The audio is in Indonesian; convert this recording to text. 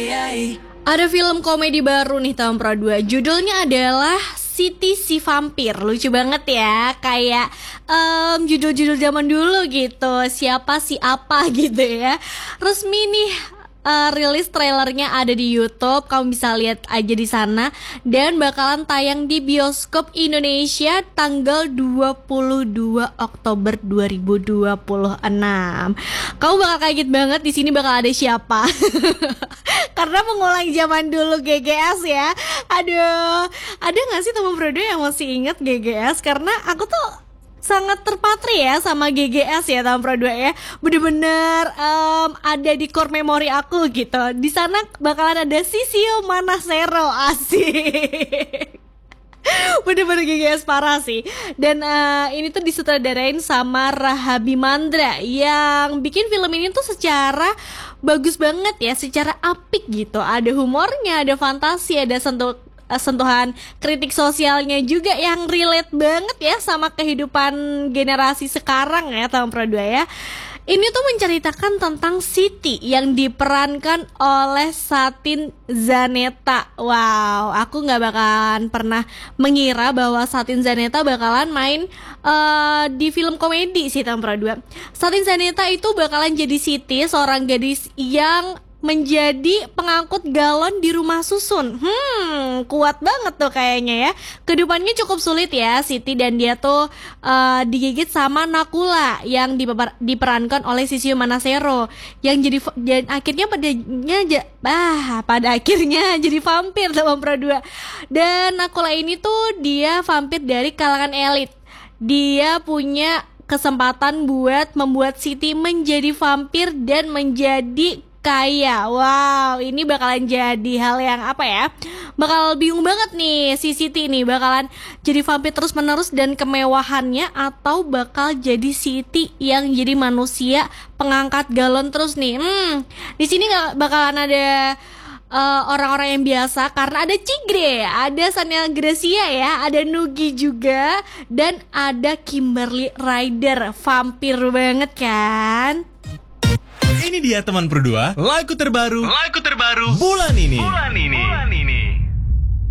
Ada film komedi baru nih tahun Pro 2. Judulnya adalah Siti si Vampir. Lucu banget ya, kayak judul-judul zaman dulu gitu. Siapa si apa gitu ya. Resmi nih rilis trailernya ada di YouTube, kamu bisa lihat aja di sana, dan bakalan tayang di bioskop Indonesia tanggal 22 Oktober 2026. Kamu bakal kaget banget di sini bakal ada siapa? Karena mengulang zaman dulu GGS ya. Aduh, ada nggak sih teman Brodo yang masih inget GGS? Karena aku tuh sangat terpatri ya sama GGS ya tahun Pro 2 ya. Bener-bener ada di core memori aku gitu. Di sana bakalan ada Sisio Manasero, asik. Bener-bener GGS parah sih. Dan ini tuh disutradarain sama Rahabi Mandra yang bikin film ini tuh secara bagus banget ya, secara apik gitu. Ada humornya, ada fantasi, ada sentuhan kritik sosialnya juga yang relate banget ya sama kehidupan generasi sekarang ya tahun Pro 2 ya. Ini tuh menceritakan tentang Siti yang diperankan oleh Satin Zaneta. Wow, aku gak bakalan pernah mengira bahwa Satin Zaneta bakalan main di film komedi sih tahun Pro 2. Satin Zaneta itu bakalan jadi Siti, seorang gadis yang menjadi pengangkut galon di rumah susun. Kuat banget tuh kayaknya ya. Kehidupannya cukup sulit ya Siti, dan dia tuh digigit sama Nakula yang diperankan oleh Sisio Manasero yang dan akhirnya pada akhirnya jadi vampir dalam Pro 2. Dan Nakula ini tuh dia vampir dari kalangan elit. Dia punya kesempatan buat membuat Siti menjadi vampir dan menjadi kaya. Wow, ini bakalan jadi hal yang apa ya, bakal bingung banget nih si Siti nih, bakalan jadi vampir terus menerus dan kemewahannya, atau bakal jadi Siti yang jadi manusia pengangkat galon terus nih. Di sini nggak bakalan ada orang-orang yang biasa karena ada Cigre, ada Sania Gracia ya, ada Nugi juga, dan ada Kimberly Ryder, vampir banget kan. Ini dia teman Pro 2, lagu terbaru bulan ini.